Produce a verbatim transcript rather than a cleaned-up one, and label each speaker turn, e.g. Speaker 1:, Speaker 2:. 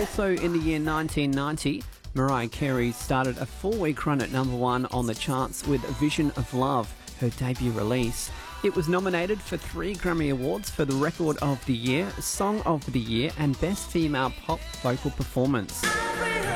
Speaker 1: Also in the year nineteen ninety, Mariah Carey started a four-week run at number one on the charts with Vision of Love, her debut release. It was nominated for three Grammy Awards for the Record of the Year, Song of the Year and Best Female Pop Vocal Performance.